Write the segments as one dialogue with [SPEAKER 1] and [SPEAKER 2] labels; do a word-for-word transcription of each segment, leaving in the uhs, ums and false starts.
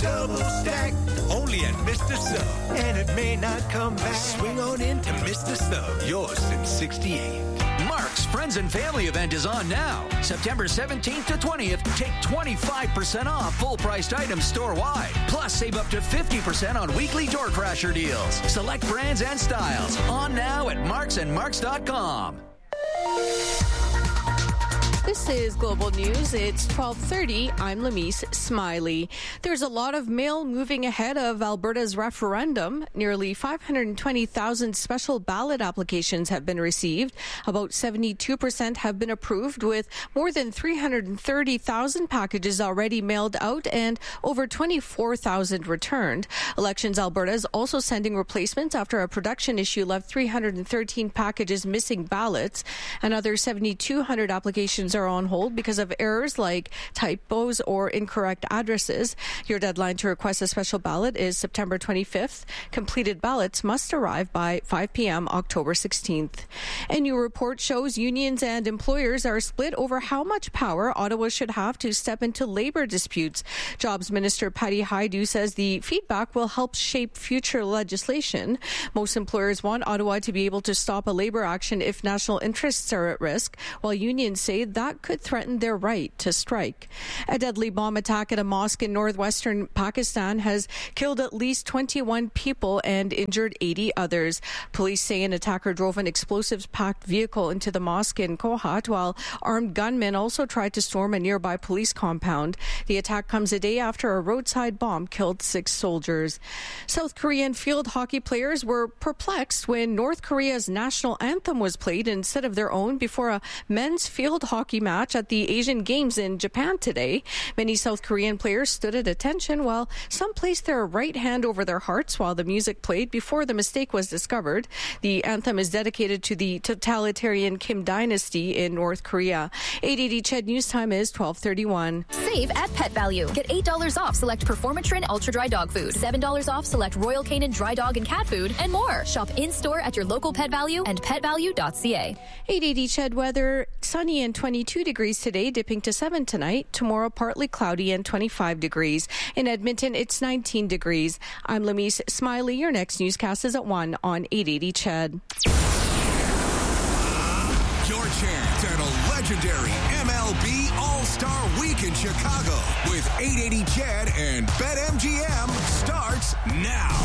[SPEAKER 1] double stack. Only at Mister Sub. And it may not come back. Swing on into Mister Sub. Yours since sixty-eight.
[SPEAKER 2] Mark's Friends and Family event is on now. September seventeenth to twentieth, take twenty-five percent off full-priced items store-wide. Plus, save up to fifty percent on weekly door crasher deals. Select brands and styles. On now at marks and marks dot com.
[SPEAKER 3] This is Global News. It's twelve thirty. I'm Lamise Smiley. There's a lot of mail moving ahead of Alberta's referendum. Nearly five hundred twenty thousand special ballot applications have been received. About seventy-two percent have been approved, with more than three hundred thirty thousand packages already mailed out and over twenty-four thousand returned. Elections Alberta is also sending replacements after a production issue left three hundred thirteen packages missing ballots. Another seven thousand two hundred applications are on hold because of errors like typos or incorrect addresses. Your deadline to request a special ballot is September twenty-fifth. Completed ballots must arrive by five p.m. October sixteenth. A new report shows unions and employers are split over how much power Ottawa should have to step into labor disputes. Jobs Minister Patty Hajdu says the feedback will help shape future legislation. Most employers want Ottawa to be able to stop a labor action if national interests are at risk, while unions say that That could threaten their right to strike. A deadly bomb attack at a mosque in northwestern Pakistan has killed at least twenty-one people and injured eighty others. Police say an attacker drove an explosives-packed vehicle into the mosque in Kohat, while armed gunmen also tried to storm a nearby police compound. The attack comes a day after a roadside bomb killed six soldiers. South Korean field hockey players were perplexed when North Korea's national anthem was played instead of their own before a men's field hockey match at the Asian Games in Japan today. Many South Korean players stood at attention while some placed their right hand over their hearts while the music played before the mistake was discovered. The anthem is dedicated to the totalitarian Kim dynasty in North Korea. eight eighty C H E D News Time is twelve thirty-one.
[SPEAKER 4] Save at Pet Value. Get eight dollars off select Performatrin Ultra Dry Dog Food, seven dollars off select Royal Canin Dry Dog and Cat Food, and more. Shop in-store at your local Pet Value and pet value dot c a.
[SPEAKER 3] eight eighty C H E D weather, sunny and twenty-two degrees today, dipping to seven tonight. Tomorrow, partly cloudy and twenty-five degrees. In Edmonton, it's nineteen degrees. I'm Lamise Smiley. Your next newscast is at one on eight eighty C H E D.
[SPEAKER 5] Your chance at a legendary M L B All-Star Week in Chicago with eight eighty C H E D and BetMGM starts now.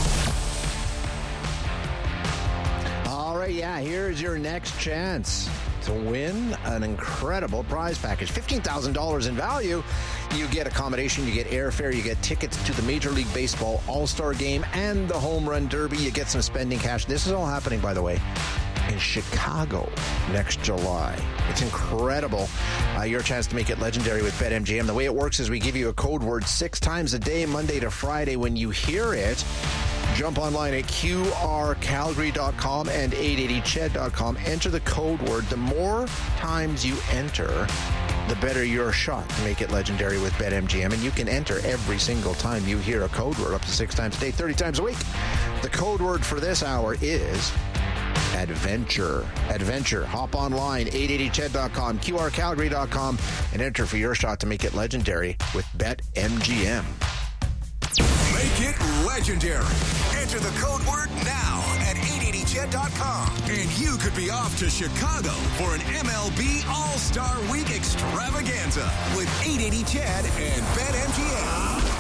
[SPEAKER 6] All right, yeah, here's your next chance to win an incredible prize package. fifteen thousand dollars in value. You get accommodation, you get airfare, you get tickets to the Major League Baseball All-Star Game and the Home Run Derby. You get some spending cash. This is all happening, by the way, in Chicago next July. It's incredible. Uh, your chance to make it legendary with BetMGM. The way it works is we give you a code word six times a day, Monday to Friday. When you hear it, jump online at Q R Calgary dot com and eight eighty C H E D dot com. Enter the code word. The more times you enter, the better your shot to make it legendary with BetMGM. And you can enter every single time you hear a code word, up to six times a day, thirty times a week. The code word for this hour is Adventure. Adventure. Hop online, eight eighty C H E D dot com, Q R Calgary dot com, and enter for your shot to make it legendary with BetMGM.
[SPEAKER 5] Make it legendary. Enter the code word now at eight eighty C H E D dot com. And you could be off to Chicago for an M L B All-Star Week extravaganza with eight eighty C H E D and BetMGM.